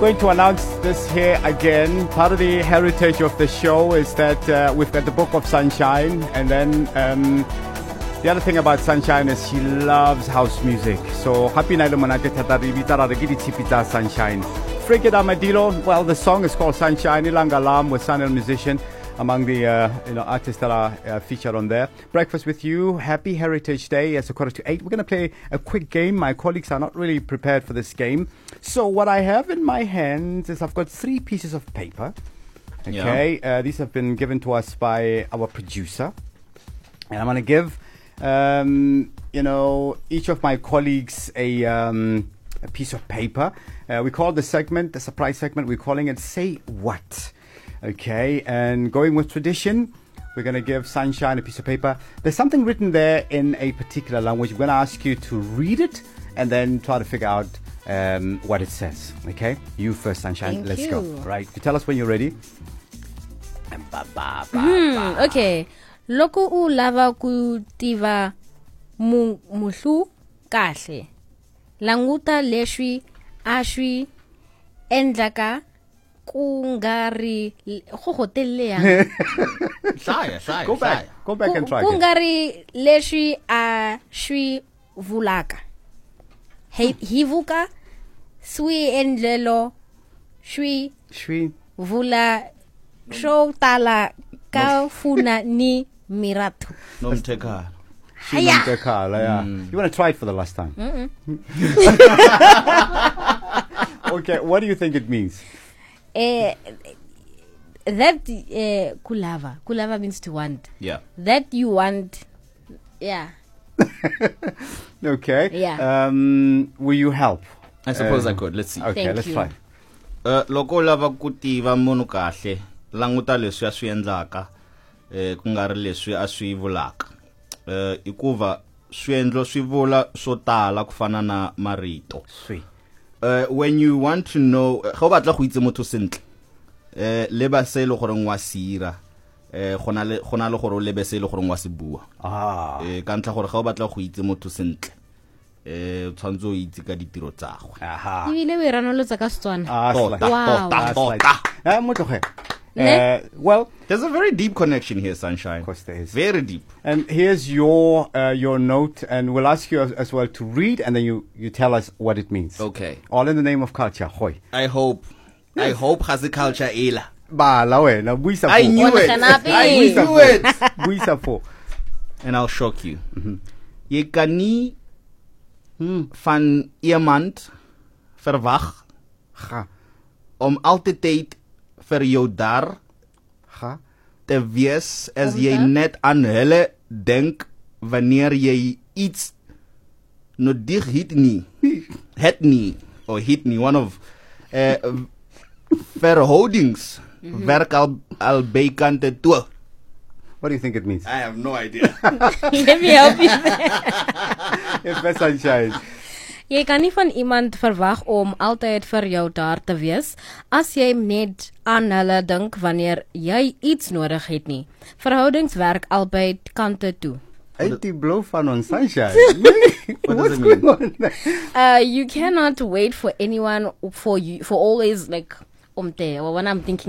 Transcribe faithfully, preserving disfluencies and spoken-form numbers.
going to announce this here again. Part of the heritage of the show is that uh, we've got the Book of Sunshine, and then um, the other thing about Sunshine is she loves house music. So happy night monate tatari vitara regidi tipita Sunshine. Frigid Amadilo, well, the song is called Sunshine. Ilanga Lam was son and musician among the uh, you know artists that are uh, featured on there. Breakfast with you. Happy Heritage Day. It's a quarter to eight. We're going to play a quick game. My colleagues are not really prepared for this game. So what I have in my hands is I've got three pieces of paper. Okay, yeah. uh, these have been given to us by our producer, and I'm going to give um, you know each of my colleagues a um, a piece of paper. Uh, we call the segment, the surprise segment, we're calling it Say What. Okay, and going with tradition, we're going to give Sunshine a piece of paper. There's something written there in a particular language. We're going to ask you to read it and then try to figure out um, what it says. Okay, you first, Sunshine. Thank Let's you. go. All right, you tell us when you're ready. Hmm, okay. Loko u lava ku tiva mu muhlu kahle. Languta leswi ashwi endlaka kungari khokhotelle ya. Shaya, shaya, Go back. shaya. Go back and try again. Kungari leswi ashwi vulaka. Hey, hivuka swi endlelo shwi Shwi. vula show tala ka funa ni miratu. No mtekha. Haya. Yeah. You want to try it for the last time? Okay, what do you think it means? Uh, that uh, kulava. Kulava means to want. Yeah. That you want. Yeah. Okay. Yeah. Um, will you help? I suppose Um, I could. Let's see. Okay, Thank let's you. try. Uh, loko lava ku tiva munhu kahle, languta leswi a swi endlaka, eh ku nga ri leswi a swi vulaka. Eh hikuva swiendlo swi vula swo tala ku fana na marito. Sweet. Uh, when you want to know, ga o batla go itse motho sentle, eh leba se le gore ngwa sira, eh gona le gona le gore o lebe se le gore ngwa se bua. Ah. Eh ka ntla gore ga o batla go itse motho sentle, eh tshwanetse o itse ka ditiro tsa gagwe. Aha. Ibile we ranolotsa ka Setswana. Ah, Tota, slight. Wow. tota, Ah, slight. tota. Ah, motloge. Ne? Uh, well, There's a very deep connection here, Sunshine. of course there is. Very deep. And here's your uh, your note, and we'll ask you as, as well to read, and then you, you tell us what it means. Okay. All in the name of culture. Hoy. I hope. I hope has the culture ela. Ba la wena buisa I po. knew it. Wanakanapi. I knew it. Buisa po. And I'll shock you. Je kan nie van iemand verwag Ga. om altyd vir jou daar Ga. te wees as jy net aan hulle dink wanneer jy iets nodig het nie. Het nie or hit nie, one of uh, verhoudings werk al al bykante toe. What do you think it means? I have no idea. Let me help you. It's best Sunshine. Jy kan nie van iemand verwag om altyd vir jou daar te wees as jy net aan hulle dink wanneer jy iets nodig het nie. Verhoudings werk albei kante toe. Ain't die blow van on Sunshine? What does What's it mean? going on there? Uh, you cannot wait for anyone for you for always like om te. Or when I'm thinking